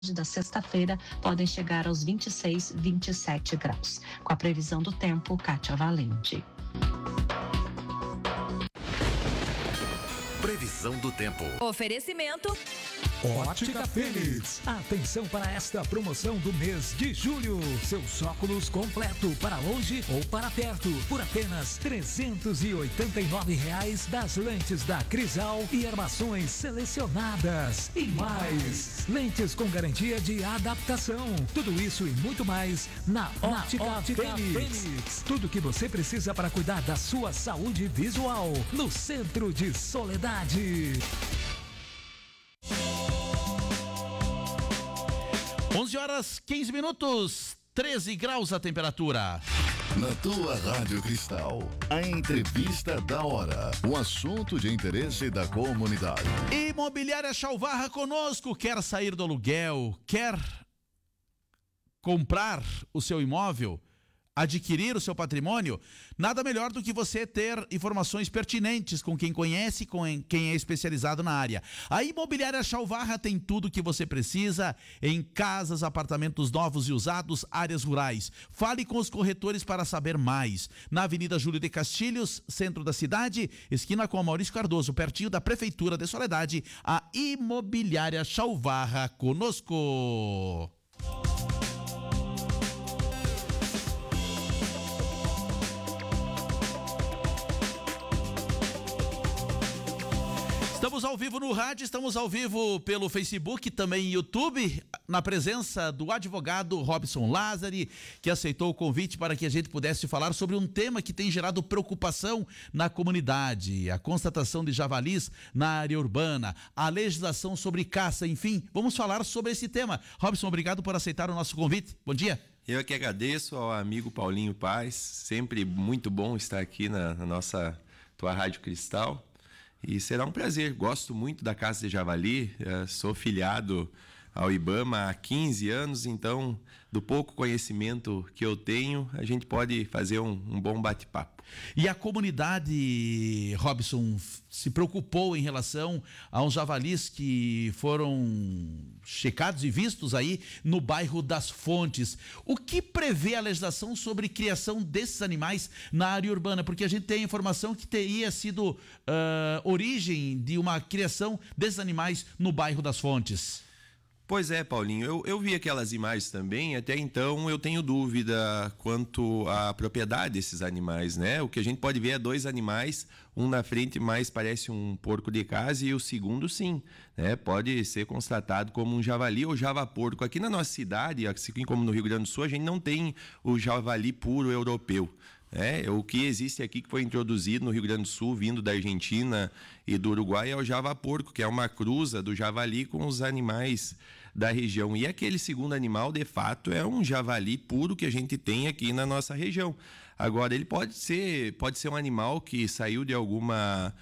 da sexta-feira podem chegar aos 26, 27 graus. Com a previsão do tempo, Kátia Valente. Previsão do tempo. Oferecimento Ótica Fênix. Atenção para esta promoção do mês de julho. Seus óculos completo para longe ou para perto por apenas R$ 389 das lentes da Crisal e armações selecionadas. E mais, lentes com garantia de adaptação. Tudo isso e muito mais na Ótica Fênix. Tudo que você precisa para cuidar da sua saúde visual no centro de Soledade. 11h15, 13 graus a temperatura. Na tua Rádio Cristal, a entrevista da hora, o assunto de interesse da comunidade. Imobiliária Chalvarra conosco, quer sair do aluguel, quer comprar o seu imóvel, adquirir o seu patrimônio, nada melhor do que você ter informações pertinentes com quem conhece, com quem é especializado na área. A Imobiliária Chalvarra tem tudo o que você precisa em casas, apartamentos novos e usados, áreas rurais. Fale com os corretores para saber mais. Na Avenida Júlio de Castilhos, centro da cidade, esquina com a Maurício Cardoso, pertinho da Prefeitura de Soledade, a Imobiliária Chalvarra conosco. Estamos ao vivo no rádio, estamos ao vivo pelo Facebook, também YouTube, na presença do advogado Robson Lázari, que aceitou o convite para que a gente pudesse falar sobre um tema que tem gerado preocupação na comunidade, a constatação de javalis na área urbana, a legislação sobre caça, enfim, vamos falar sobre esse tema. Robson, obrigado por aceitar o nosso convite. Bom dia. Eu que agradeço ao amigo Paulinho Paz, sempre muito bom estar aqui na nossa tua Rádio Cristal. E será um prazer, gosto muito da caça de javali, sou filiado ao IBAMA há 15 anos, então do pouco conhecimento que eu tenho, a gente pode fazer um bom bate-papo. E a comunidade, Robson, se preocupou em relação a uns javalis que foram checados e vistos aí no bairro das Fontes. O que prevê a legislação sobre criação desses animais na área urbana? Porque a gente tem a informação que teria sido origem de uma criação desses animais no bairro das Fontes. Pois é, Paulinho, eu vi aquelas imagens também, até então eu tenho dúvida quanto à propriedade desses animais, né? O que a gente pode ver é dois animais, um na frente mais parece um porco de casa e o segundo sim, né? Pode ser constatado como um javali ou javaporco. Aqui na nossa cidade, assim como no Rio Grande do Sul, a gente não tem o javali puro europeu. O que existe aqui que foi introduzido no Rio Grande do Sul, vindo da Argentina e do Uruguai, é o javaporco, que é uma cruza do javali com os animais da região. E aquele segundo animal, de fato, é um javali puro que a gente tem aqui na nossa região. Agora, ele pode ser um animal que saiu de alguma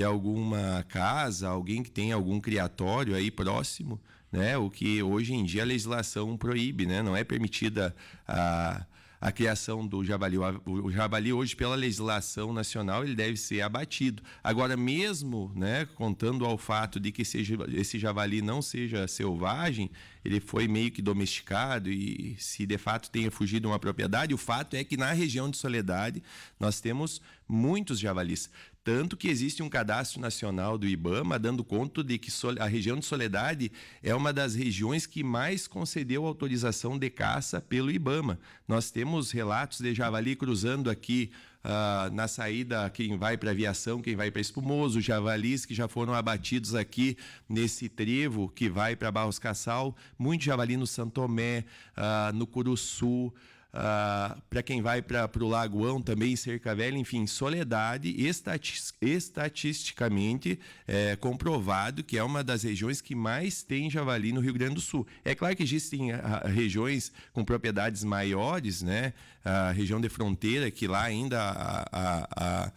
casa, alguém que tem algum criatório aí próximo, né? O que hoje em dia a legislação proíbe, né? Não é permitida a criação do javali. O javali hoje, pela legislação nacional, ele deve ser abatido. Agora, mesmo, né, contando ao fato de que esse javali não seja selvagem, ele foi meio que domesticado e se de fato tenha fugido uma propriedade, o fato é que na região de Soledade nós temos muitos javalis. Tanto que existe um cadastro nacional do IBAMA dando conta de que a região de Soledade é uma das regiões que mais concedeu autorização de caça pelo IBAMA. Nós temos relatos de javali cruzando aqui na saída, quem vai para Aviação, quem vai para Espumoso, javalis que já foram abatidos aqui nesse trevo que vai para Barros Cassal, muito javali no Santo Tomé, no Curuçu, para quem vai para o Lagoão também, Cerca Velha, enfim, Soledade, estatisticamente comprovado que é uma das regiões que mais tem javali no Rio Grande do Sul. É claro que existem regiões com propriedades maiores, né? A região de fronteira, que lá ainda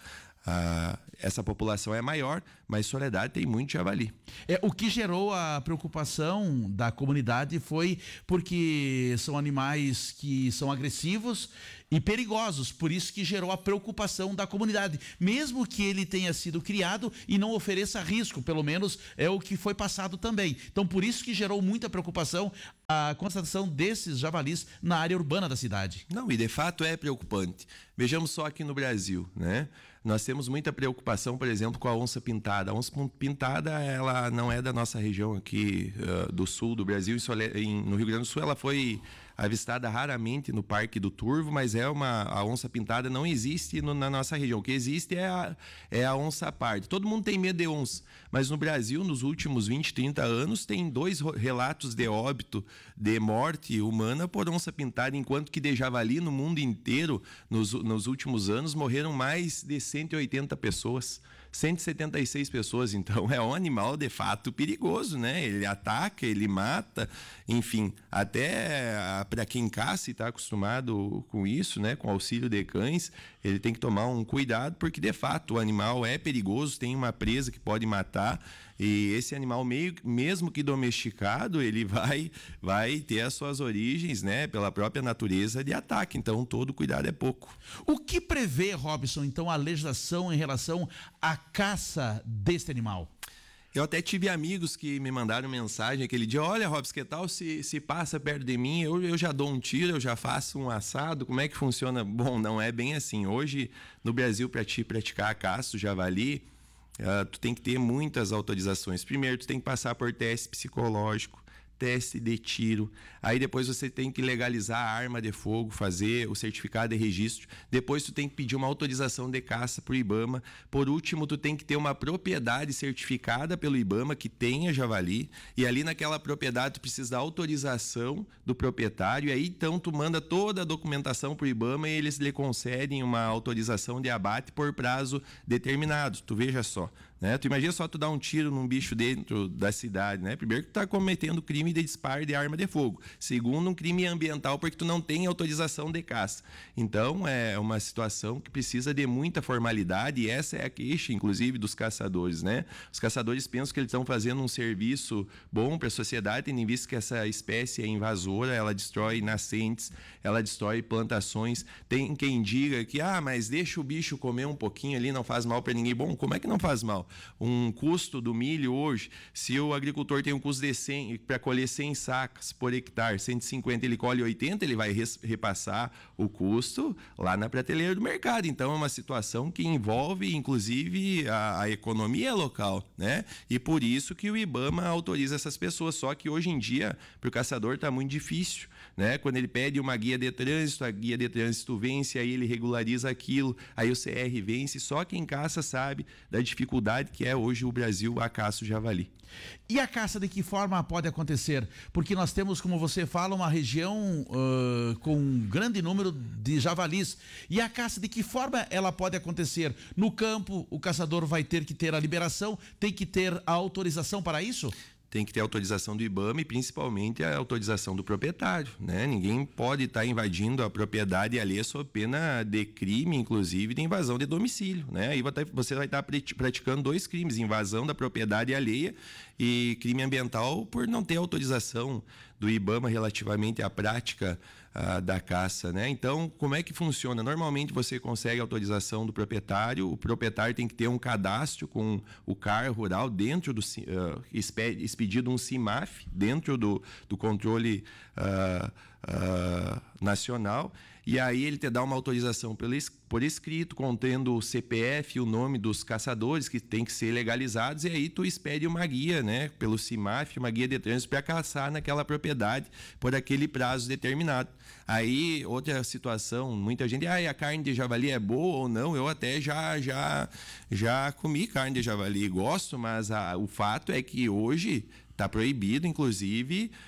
essa população é maior, mas Soledade tem muito javali. O que gerou a preocupação da comunidade foi porque são animais que são agressivos e perigosos, por isso que gerou a preocupação da comunidade, mesmo que ele tenha sido criado e não ofereça risco, pelo menos é o que foi passado também. Então, por isso que gerou muita preocupação a constatação desses javalis na área urbana da cidade. Não, e de fato é preocupante. Vejamos só aqui no Brasil, né? Nós temos muita preocupação, por exemplo, com a onça pintada. A onça pintada, ela não é da nossa região aqui do sul do Brasil. No Rio Grande do Sul, ela foi avistada raramente no Parque do Turvo, mas a onça pintada não existe na nossa região. O que existe é a onça parda. Todo mundo tem medo de onça, mas no Brasil, nos últimos 20, 30 anos, tem 2 relatos de óbito, de morte humana por onça pintada, enquanto que de javali no mundo inteiro, nos últimos anos, morreram mais de 180 pessoas. 176 pessoas, então é um animal de fato perigoso, né? Ele ataca, ele mata, enfim, até para quem caça e está acostumado com isso, né? Com auxílio de cães, ele tem que tomar um cuidado, porque de fato o animal é perigoso, tem uma presa que pode matar, e esse animal, mesmo que domesticado, ele vai ter as suas origens, né? Pela própria natureza de ataque, então todo cuidado é pouco. O que prevê, Robson, então, a legislação em relação à caça deste animal? Eu até tive amigos que me mandaram mensagem aquele dia: olha, Robson, que tal se passa perto de mim, eu já dou um tiro, eu já faço um assado, como é que funciona? Bom, não é bem assim. Hoje, no Brasil, para te praticar a caça do javali, tu tem que ter muitas autorizações. Primeiro, tu tem que passar por teste psicológico, teste de tiro, aí depois você tem que legalizar a arma de fogo, fazer o certificado de registro, depois tu tem que pedir uma autorização de caça para o IBAMA, por último tu tem que ter uma propriedade certificada pelo IBAMA que tenha javali, e ali naquela propriedade tu precisa da autorização do proprietário, e aí então tu manda toda a documentação para o IBAMA e eles lhe concedem uma autorização de abate por prazo determinado. Tu veja só, né? Tu imagina só tu dar um tiro num bicho dentro da cidade, né? Primeiro que tu tá cometendo crime de disparo de arma de fogo. Segundo, um crime ambiental porque tu não tem autorização de caça. Então, é uma situação que precisa de muita formalidade, e essa é a queixa, inclusive, dos caçadores, né? Os caçadores pensam que eles estão fazendo um serviço bom para a sociedade, tendo em vista que essa espécie é invasora, ela destrói nascentes, ela destrói plantações. Tem quem diga que, mas deixa o bicho comer um pouquinho ali, não faz mal para ninguém. Bom, como é que não faz mal? Um custo do milho hoje, se o agricultor tem um custo de 100 para colher 100 sacas por hectare, 150, ele colhe 80, ele vai repassar o custo lá na prateleira do mercado. Então é uma situação que envolve inclusive a economia local, né? E por isso que o IBAMA autoriza essas pessoas. Só que hoje em dia para o caçador está muito difícil, né? Quando ele pede uma guia de trânsito, a guia de trânsito vence, aí ele regulariza aquilo, aí o CR vence. Só quem caça sabe da dificuldade que é hoje o Brasil a caça do javali. E a caça de que forma pode acontecer? Porque nós temos, como você fala, uma região com um grande número de javalis. E a caça de que forma ela pode acontecer? No campo, o caçador vai ter que ter a liberação, tem que ter a autorização para isso? Tem que ter autorização do IBAMA e principalmente a autorização do proprietário, né? Ninguém pode estar invadindo a propriedade alheia sob pena de crime, inclusive de invasão de domicílio, né? Aí você vai estar praticando 2 crimes: invasão da propriedade alheia e crime ambiental por não ter autorização do IBAMA relativamente à prática da caça, né? Então, como é que funciona? Normalmente você consegue autorização do proprietário, o proprietário tem que ter um cadastro com o CAR rural dentro do expedido um CIMAF dentro do controle nacional, e aí ele te dá uma autorização por escrito, contendo o CPF e o nome dos caçadores que tem que ser legalizados, e aí tu expede uma guia, né, pelo CIMAF, uma guia de trânsito para caçar naquela propriedade por aquele prazo determinado. Aí, outra situação, muita gente, a carne de javali é boa ou não? Eu até já comi carne de javali, gosto, mas o fato é que hoje está proibido, inclusive,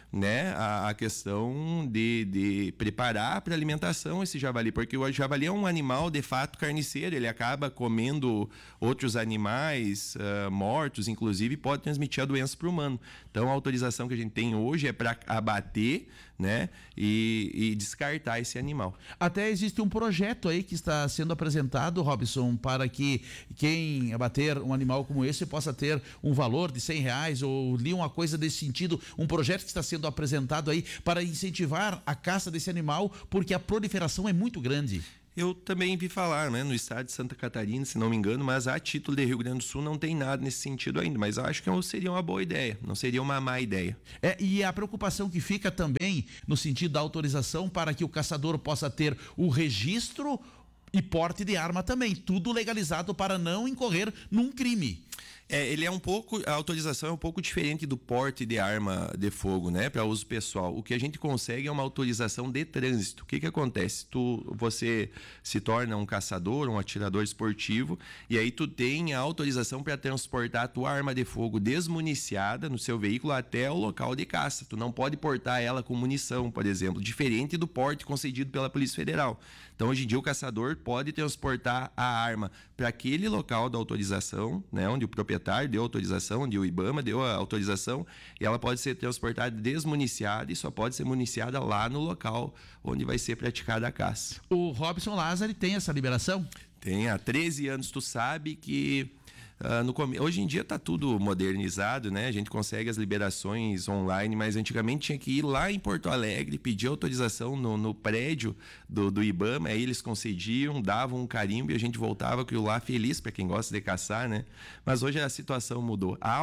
né, a questão de preparar para alimentação esse javali, porque o javali é um animal de fato carniceiro, ele acaba comendo outros animais mortos, inclusive pode transmitir a doença para o humano. Então a autorização que a gente tem hoje é para abater, né, e descartar esse animal. Até existe um projeto aí que está sendo apresentado, Robson, para que quem abater um animal como esse possa ter um valor de R$100, ou li uma coisa desse sentido, um projeto que está sendo apresentado aí para incentivar a caça desse animal, porque a proliferação é muito grande. Eu também vi falar, né, no estado de Santa Catarina, se não me engano, mas a título de Rio Grande do Sul não tem nada nesse sentido ainda, mas eu acho que seria uma boa ideia, não seria uma má ideia. E a preocupação que fica também no sentido da autorização para que o caçador possa ter o registro e porte de arma também, tudo legalizado para não incorrer num crime. Ele é a autorização é um pouco diferente do porte de arma de fogo, né, para uso pessoal. O que a gente consegue é uma autorização de trânsito. O que acontece? Você se torna um caçador, um atirador esportivo, e aí tu tem a autorização para transportar a tua arma de fogo desmuniciada no seu veículo até o local de caça. Tu não pode portar ela com munição, por exemplo, diferente do porte concedido pela Polícia Federal. Então, hoje em dia, o caçador pode transportar a arma para aquele local da autorização, né, onde o proprietário deu autorização, onde o IBAMA deu a autorização, e ela pode ser transportada desmuniciada e só pode ser municiada lá no local onde vai ser praticada a caça. O Robson Lázari tem essa liberação? Tem, há 13 anos. Tu sabe que hoje em dia está tudo modernizado, né? A gente consegue as liberações online, mas antigamente tinha que ir lá em Porto Alegre, pedir autorização no prédio do IBAMA, aí eles concediam, davam um carimbo e a gente voltava com lá feliz, para quem gosta de caçar, né? Mas hoje a situação mudou. Há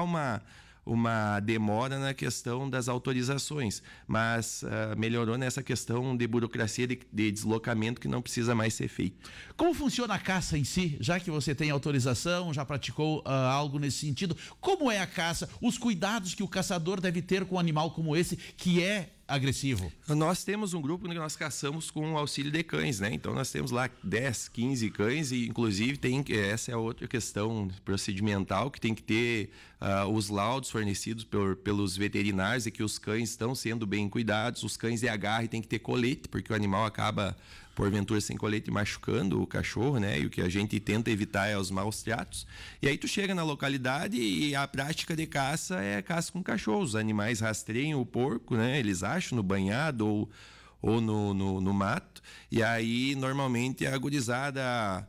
uma demora na questão das autorizações, mas melhorou nessa questão de burocracia de deslocamento que não precisa mais ser feito. Como funciona a caça em si? Já que você tem autorização, já praticou algo nesse sentido, como é a caça? Os cuidados que o caçador deve ter com um animal como esse, que é agressivo? Nós temos um grupo que nós caçamos com o auxílio de cães, né? Então nós temos lá 10, 15 cães e inclusive essa é outra questão procedimental, que tem que ter os laudos fornecidos pelos veterinários e que os cães estão sendo bem cuidados. Os cães de agarre tem que ter colete, porque o animal acaba porventura sem colete machucando o cachorro, né? E o que a gente tenta evitar é os maus tratos. E aí tu chega na localidade e a prática de caça é caça com cachorros. Os animais rastreiam o porco, né? Eles acham no banhado ou no mato. E aí normalmente a gurizada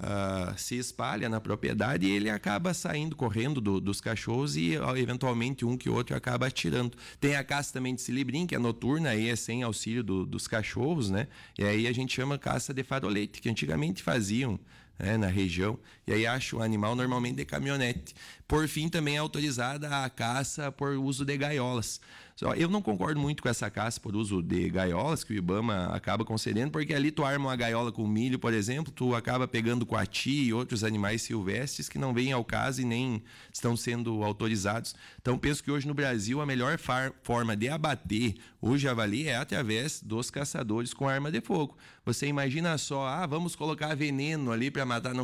se espalha na propriedade e ele acaba saindo correndo dos cachorros e eventualmente um que outro acaba atirando. Tem a caça também de cilibrim, que é noturna, aí é sem auxílio dos cachorros, né? E aí a gente chama caça de farolete, que antigamente faziam, né, na região, e aí acha o animal normalmente de caminhonete. Por fim, também é autorizada a caça por uso de gaiolas. Eu não concordo muito com essa caça por uso de gaiolas que o IBAMA acaba concedendo, porque ali tu arma uma gaiola com milho, por exemplo, tu acaba pegando coati e outros animais silvestres que não vêm ao caso e nem estão sendo autorizados. Então, penso que hoje no Brasil a melhor forma de abater o javali é através dos caçadores com arma de fogo. Você imagina só, vamos colocar veneno ali para matar,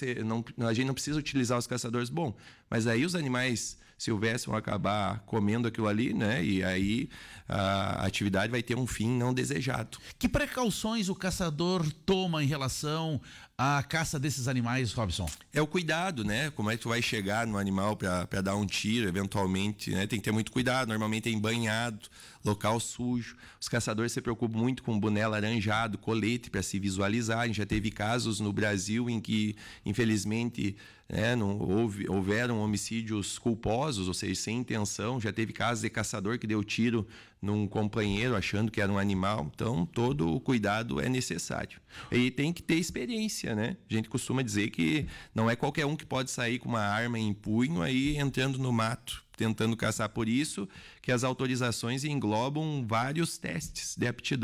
a gente não precisa utilizar os caçadores. Bom, mas aí os animais silvestres vão acabar comendo aquilo ali, né? E aí a atividade vai ter um fim não desejado. Que precauções o caçador toma em relação à caça desses animais, Robson? É o cuidado, né? Como é que tu vai chegar no animal para dar um tiro, eventualmente, né? Tem que ter muito cuidado. Normalmente é banhado, local sujo. Os caçadores se preocupam muito com boné laranjado, colete para se visualizar. A gente já teve casos no Brasil em que, infelizmente, houveram homicídios culposos, ou seja, sem intenção. Já teve casos de caçador que deu tiro num companheiro achando que era um animal. Então, todo o cuidado é necessário. E tem que ter experiência, né? A gente costuma dizer que não é qualquer um que pode sair com uma arma em punho aí entrando no mato, tentando caçar. Por isso que as autorizações englobam vários testes de aptidão.